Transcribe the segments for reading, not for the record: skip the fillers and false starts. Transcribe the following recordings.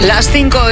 Las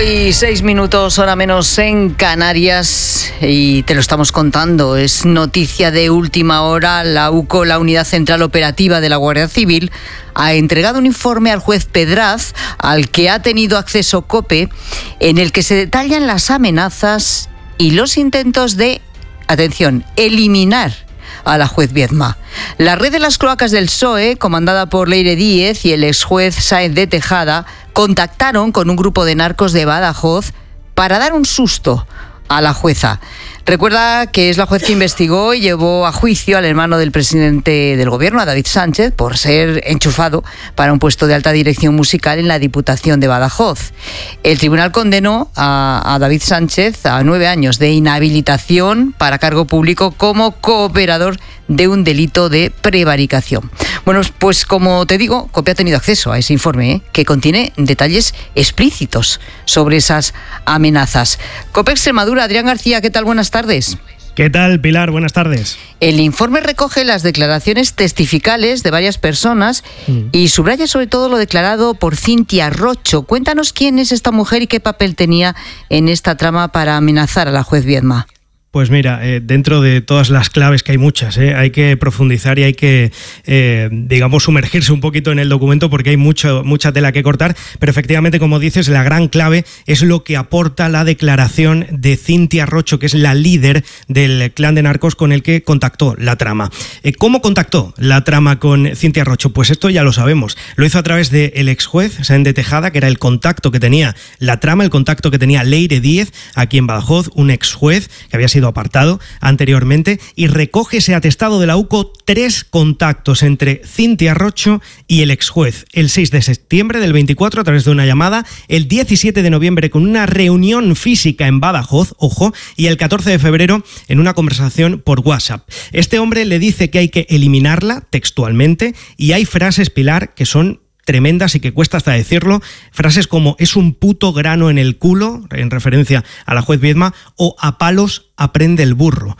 5:06, hora menos en Canarias, y te lo estamos contando. Es noticia de última hora. La UCO, la Unidad Central Operativa de la Guardia Civil, ha entregado un informe al juez Pedraz, al que ha tenido acceso COPE, en el que se detallan las amenazas y los intentos de, atención, eliminar a la juez Viedma. La red de las cloacas del PSOE, comandada por Leire Díez y el exjuez Sáenz de Tejada, contactaron con un grupo de narcos de Badajoz para dar un susto a la jueza. Recuerda que es la juez que investigó y llevó a juicio al hermano del presidente del gobierno, a David Sánchez, por ser enchufado para un puesto de alta dirección musical en la Diputación de Badajoz. El tribunal condenó a David Sánchez a 9 años de inhabilitación para cargo público como cooperador de un delito de prevaricación. Bueno, pues como te digo, COPE ha tenido acceso a ese informe, que contiene detalles explícitos sobre esas amenazas. COPE Extremadura, Adrián García, ¿qué tal? Buenas tardes. ¿Qué tal, Pilar? Buenas tardes. El informe recoge las declaraciones testificales de varias personas y subraya sobre todo lo declarado por Cintia Rocho. Cuéntanos quién es esta mujer y qué papel tenía en esta trama para amenazar a la juez Viedma. Pues mira, dentro de todas las claves, que hay muchas, hay que profundizar y hay que, digamos, sumergirse un poquito en el documento, porque hay mucha tela que cortar, pero efectivamente, como dices, la gran clave es lo que aporta la declaración de Cintia Rocho, que es la líder del clan de narcos con el que contactó la trama. ¿Cómo contactó la trama con Cintia Rocho? Pues esto ya lo sabemos. Lo hizo a través del exjuez Sáenz de Tejada, que era el contacto que tenía la trama, el contacto que tenía Leire Díez aquí en Badajoz, un exjuez que había sido apartado anteriormente, y recoge ese atestado de la UCO 3 contactos entre Cintia Rocho y el exjuez. El 6 de septiembre del 24 a través de una llamada, el 17 de noviembre con una reunión física en Badajoz, ojo, y el 14 de febrero en una conversación por WhatsApp. Este hombre le dice que hay que eliminarla textualmente, y hay frases, Pilar, que son tremendas y que cuesta hasta decirlo, frases como "es un puto grano en el culo", en referencia a la juez Viedma, o "a palos aprende el burro".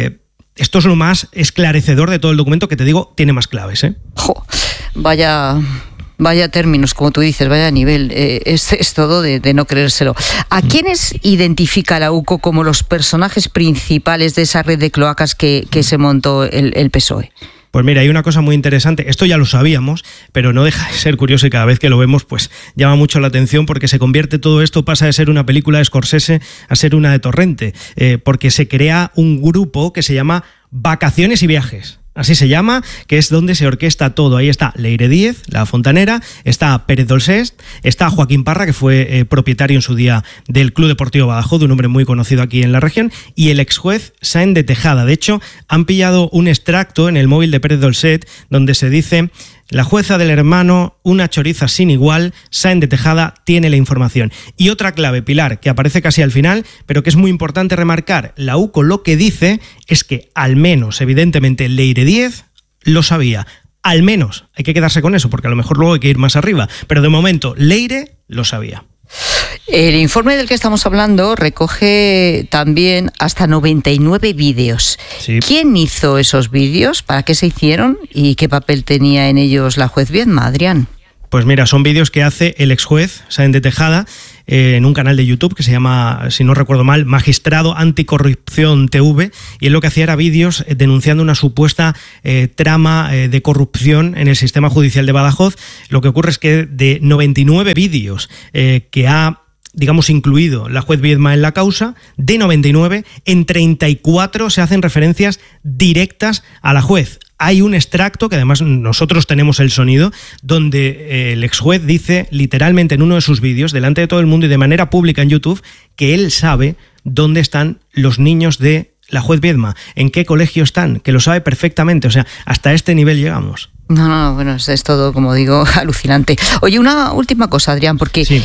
Esto es lo más esclarecedor de todo el documento, que te digo, tiene más claves. Jo, vaya términos, como tú dices, vaya nivel. Es todo de no creérselo. ¿A quiénes identifica la UCO como los personajes principales de esa red de cloacas que se montó el PSOE? Pues mira, hay una cosa muy interesante, esto ya lo sabíamos, pero no deja de ser curioso, y cada vez que lo vemos pues llama mucho la atención, porque se convierte todo esto, pasa de ser una película de Scorsese a ser una de Torrente, porque se crea un grupo que se llama Vacaciones y Viajes. Así se llama, que es donde se orquesta todo. Ahí está Leire Díez, la fontanera, está Pérez Dolcés, está Joaquín Parra, que fue propietario en su día del Club Deportivo Badajoz, de un hombre muy conocido aquí en la región, y el exjuez Sáenz de Tejada. De hecho, han pillado un extracto en el móvil de Pérez Dolcés donde se dice: "La jueza del hermano, una choriza sin igual, Sáenz de Tejada tiene la información". Y otra clave, Pilar, que aparece casi al final, pero que es muy importante remarcar: la UCO lo que dice es que, al menos, evidentemente, Leire Díez lo sabía. Al menos, hay que quedarse con eso, porque a lo mejor luego hay que ir más arriba. Pero de momento, Leire lo sabía. El informe del que estamos hablando recoge también hasta 99 vídeos. Sí. ¿Quién hizo esos vídeos? ¿Para qué se hicieron? ¿Y qué papel tenía en ellos la juez Viedma, Adrián? Pues mira, son vídeos que hace el exjuez Sáenz de Tejada en un canal de YouTube que se llama, si no recuerdo mal, Magistrado Anticorrupción TV, y él lo que hacía era vídeos denunciando una supuesta trama de corrupción en el sistema judicial de Badajoz. Lo que ocurre es que de 99 vídeos que ha, digamos, incluido la juez Viedma en la causa, de 99, en 34 se hacen referencias directas a la juez. Hay un extracto, que además nosotros tenemos el sonido, donde el exjuez dice literalmente en uno de sus vídeos, delante de todo el mundo y de manera pública en YouTube, que él sabe dónde están los niños de la juez Viedma, en qué colegio están, que lo sabe perfectamente. O sea, hasta este nivel llegamos. No, bueno, es todo, como digo, alucinante. Oye, una última cosa, Adrián, porque sí.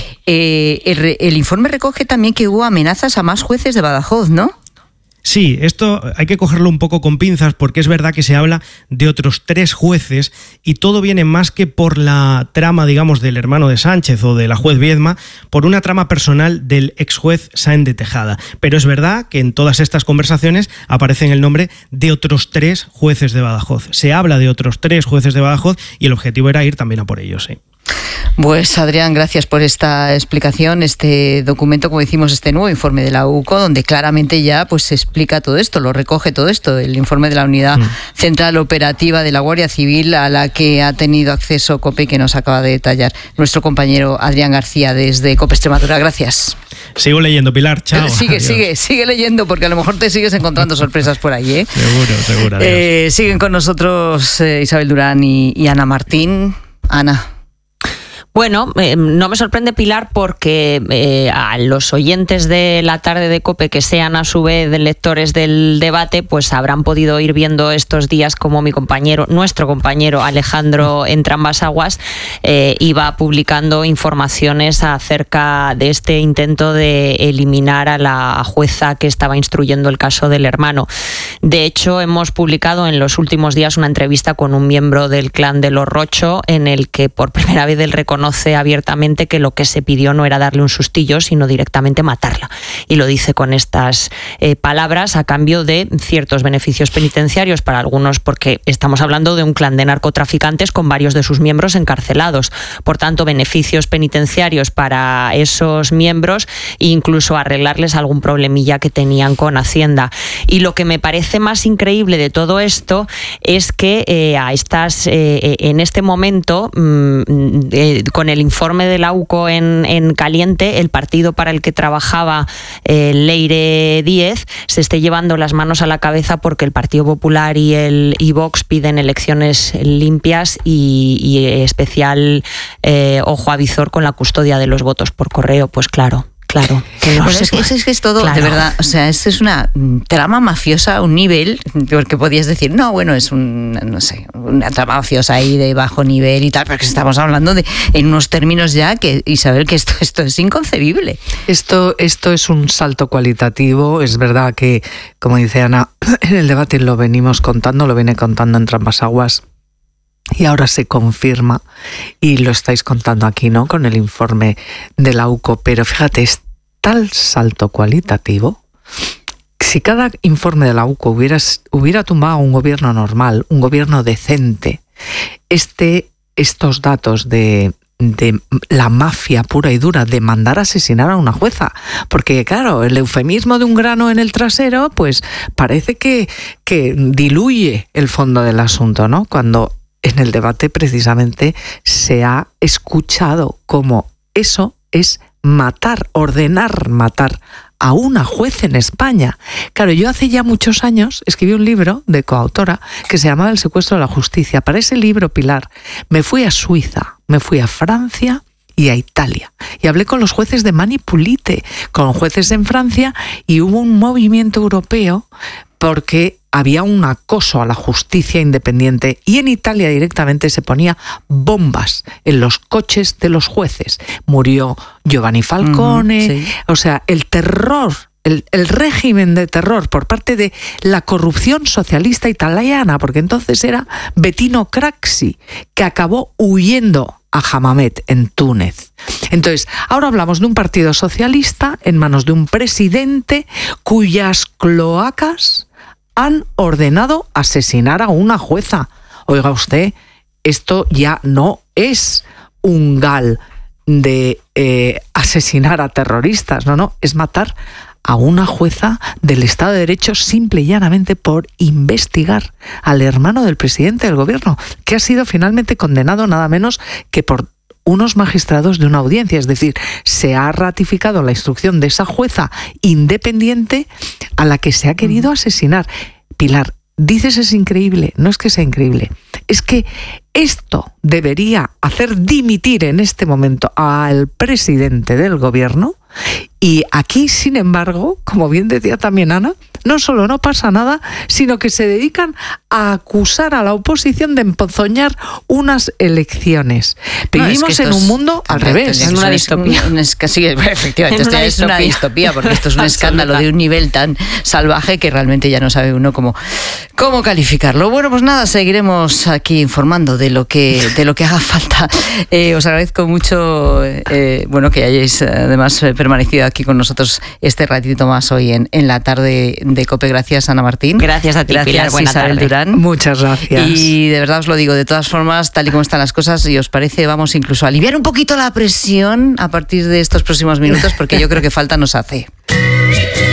El informe recoge también que hubo amenazas a más jueces de Badajoz, ¿no? Sí, esto hay que cogerlo un poco con pinzas, porque es verdad que se habla de otros 3 jueces y todo viene más que por la trama, digamos, del hermano de Sánchez o de la juez Viedma, por una trama personal del exjuez Sáenz de Tejada. Pero es verdad que en todas estas conversaciones aparece el nombre de otros 3 jueces de Badajoz. Se habla de otros 3 jueces de Badajoz y el objetivo era ir también a por ellos, sí. Pues Adrián, gracias por esta explicación, este documento, como decimos, este nuevo informe de la UCO, donde claramente ya pues se explica todo esto, lo recoge todo esto, el informe de la Unidad Central Operativa de la Guardia Civil, a la que ha tenido acceso COPE, que nos acaba de detallar nuestro compañero Adrián García desde COPE Extremadura. Gracias. Sigo leyendo, Pilar, chao. Sigue leyendo, porque a lo mejor te sigues encontrando sorpresas por ahí, ¿eh? Seguro. Siguen con nosotros Isabel Durán y Ana Martín. Ana. Bueno, no me sorprende, Pilar, porque a los oyentes de la tarde de COPE, que sean a su vez lectores del debate, pues habrán podido ir viendo estos días como nuestro compañero Alejandro Entrambas-Aguas iba publicando informaciones acerca de este intento de eliminar a la jueza que estaba instruyendo el caso del hermano. De hecho, hemos publicado en los últimos días una entrevista con un miembro del clan de los Rocho, en el que por primera vez él reconoce abiertamente que lo que se pidió no era darle un sustillo, sino directamente matarla. Y lo dice con estas palabras, a cambio de ciertos beneficios penitenciarios para algunos, porque estamos hablando de un clan de narcotraficantes con varios de sus miembros encarcelados. Por tanto, beneficios penitenciarios para esos miembros e incluso arreglarles algún problemilla que tenían con Hacienda. Y lo que me parece más increíble de todo esto es que en este momento, con el informe de la UCO en caliente, el partido para el que trabajaba Leire Díez se esté llevando las manos a la cabeza porque el Partido Popular y Vox piden elecciones limpias y especial ojo a visor con la custodia de los votos por correo. Pues claro. Que no es que es todo, claro. De verdad, o sea, es una trama mafiosa a un nivel, porque podías decir, no, bueno, es una trama mafiosa ahí de bajo nivel y tal, pero que estamos hablando en unos términos ya que, Isabel, que esto es inconcebible. Esto es un salto cualitativo. Es verdad que, como dice Ana, en el debate lo viene contando Entrambas-Aguas. Y ahora se confirma, y lo estáis contando aquí, ¿no?, con el informe de la UCO. Pero fíjate, es tal salto cualitativo. Si cada informe de la UCO hubiera tumbado a un gobierno normal, un gobierno decente, estos datos de la mafia pura y dura de mandar a asesinar a una jueza, porque claro, el eufemismo de un grano en el trasero, pues parece que diluye el fondo del asunto, ¿no? Cuando en el debate precisamente se ha escuchado como eso es ordenar matar a una juez en España. Claro, yo hace ya muchos años escribí un libro de coautora que se llamaba El secuestro de la justicia. Para ese libro, Pilar, me fui a Suiza, me fui a Francia y a Italia. Y hablé con los jueces de Mani Pulite, con jueces en Francia, y hubo un movimiento europeo porque había un acoso a la justicia independiente, y en Italia directamente se ponía bombas en los coches de los jueces. Murió Giovanni Falcone, sí. O sea, el terror, el régimen de terror por parte de la corrupción socialista italiana, porque entonces era Bettino Craxi, que acabó huyendo a Hammamet en Túnez. Entonces, ahora hablamos de un partido socialista en manos de un presidente cuyas cloacas han ordenado asesinar a una jueza. Oiga usted, esto ya no es un gal de asesinar a terroristas, no, es matar a una jueza del Estado de Derecho simple y llanamente por investigar al hermano del presidente del gobierno, que ha sido finalmente condenado nada menos que por unos magistrados de una audiencia. Es decir, se ha ratificado la instrucción de esa jueza independiente a la que se ha querido asesinar. Pilar, dices es increíble. No es que sea increíble, es que esto debería hacer dimitir en este momento al presidente del gobierno. Y aquí, sin embargo, como bien decía también Ana, no solo no pasa nada, sino que se dedican a acusar a la oposición de emponzoñar unas elecciones. Vivimos en un mundo al revés. En una distopía. Sí, efectivamente, es una distopía, porque esto es un escándalo de un nivel tan salvaje que realmente ya no sabe uno cómo calificarlo. Bueno, pues nada, seguiremos aquí informando de lo que haga falta. Os agradezco mucho que hayáis además permanecido aquí con nosotros este ratito más hoy en la tarde de COPE. Gracias, Ana Martín. Gracias a ti, Pilar. Buena Isabel tarde. Durán. Muchas gracias. Y de verdad os lo digo, de todas formas, tal y como están las cosas, si os parece, vamos incluso a aliviar un poquito la presión a partir de estos próximos minutos, porque yo creo que falta nos hace.